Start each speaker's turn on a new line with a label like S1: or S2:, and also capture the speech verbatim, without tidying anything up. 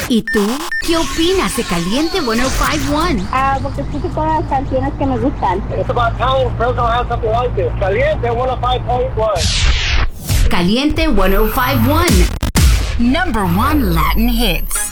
S1: ¿Y tú? ¿Qué opinas de Caliente ciento cincuenta y uno?
S2: Ah, porque escucho todas las canciones que me gustan.
S3: It's about time Fresno has something like this. Caliente ciento cinco punto uno.
S1: Caliente ciento cincuenta y uno. Number one Latin hits.